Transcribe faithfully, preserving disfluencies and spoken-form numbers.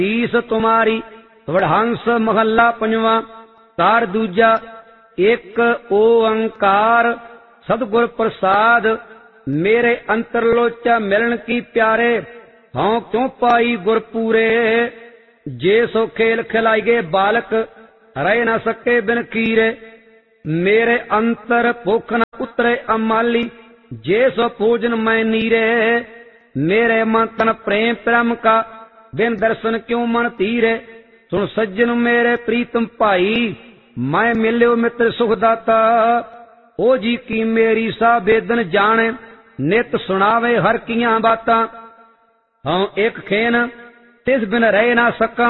ईस तुम्हारी वडहंस महला पंजवा। तार दूजा एक ओंकार सतगुर प्रसाद मेरे अंतर लोचा मिलन की प्यारे। हाँ क्यों पाई गुर पूरे जे सो खेल खिलाइगे बालक रह न सके बिन कीरे। मेरे अंतर भुख न उतरे अमाली जे सो भोजन मैं नीरे। मेरे मन तन प्रेम प्रेम का बिन दर्शन क्यों मन तीरे। सुन सज्जन मेरे प्रीतम भाई मैं मिल्यो मित्र सुखदाता। ओ जी की मेरी सा बेदन जाने नित सुनावे हर कियां बातां। हाँ एक खेन तिस बिन रह ना सका